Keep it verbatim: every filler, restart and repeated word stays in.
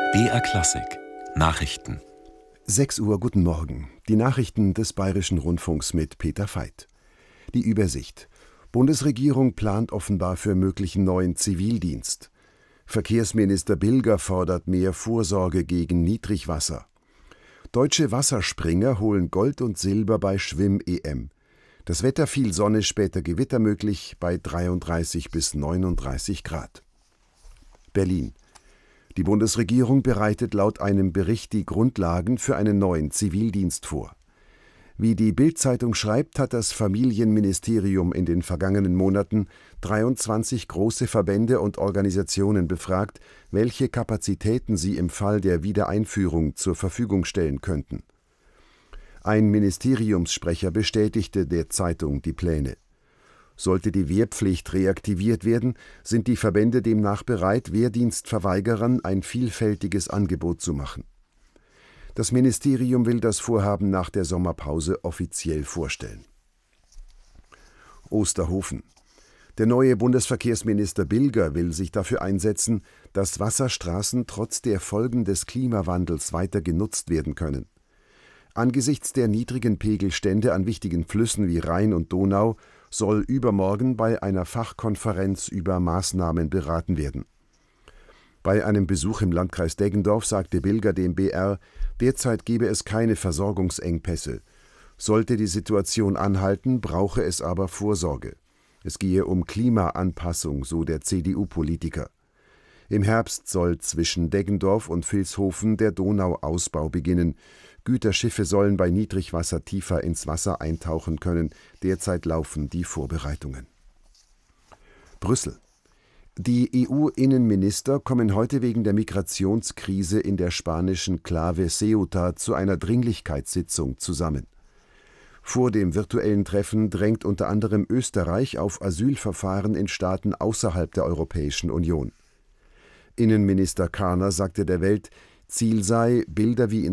B R Klassik Nachrichten. sechs Uhr, guten Morgen. Die Nachrichten des Bayerischen Rundfunks mit Peter Veit. Die Übersicht. Bundesregierung plant offenbar für möglichen neuen Zivildienst. Verkehrsminister Bilger fordert mehr Vorsorge gegen Niedrigwasser. Deutsche Wasserspringer holen Gold und Silber bei Schwimm-E M. Das Wetter: viel Sonne, später Gewitter möglich bei dreiunddreißig bis neununddreißig Grad. Berlin. Die Bundesregierung bereitet laut einem Bericht die Grundlagen für einen neuen Zivildienst vor. Wie die Bild-Zeitung schreibt, hat das Familienministerium in den vergangenen Monaten dreiundzwanzig große Verbände und Organisationen befragt, welche Kapazitäten sie im Fall der Wiedereinführung zur Verfügung stellen könnten. Ein Ministeriumssprecher bestätigte der Zeitung die Pläne. Sollte die Wehrpflicht reaktiviert werden, sind die Verbände demnach bereit, Wehrdienstverweigerern ein vielfältiges Angebot zu machen. Das Ministerium will das Vorhaben nach der Sommerpause offiziell vorstellen. Osterhofen. Der neue Bundesverkehrsminister Bilger will sich dafür einsetzen, dass Wasserstraßen trotz der Folgen des Klimawandels weiter genutzt werden können. Angesichts der niedrigen Pegelstände an wichtigen Flüssen wie Rhein und Donau soll übermorgen bei einer Fachkonferenz über Maßnahmen beraten werden. Bei einem Besuch im Landkreis Deggendorf sagte Bilger dem B R, derzeit gebe es keine Versorgungsengpässe. Sollte die Situation anhalten, brauche es aber Vorsorge. Es gehe um Klimaanpassung, so der C D U-Politiker. Im Herbst soll zwischen Deggendorf und Vilshofen der Donauausbau beginnen. Güterschiffe sollen bei Niedrigwasser tiefer ins Wasser eintauchen können. Derzeit laufen die Vorbereitungen. Brüssel. Die E U-Innenminister kommen heute wegen der Migrationskrise in der spanischen Klave Ceuta zu einer Dringlichkeitssitzung zusammen. Vor dem virtuellen Treffen drängt unter anderem Österreich auf Asylverfahren in Staaten außerhalb der Europäischen Union. Innenminister Karner sagte der Welt, Ziel sei, Bilder wie in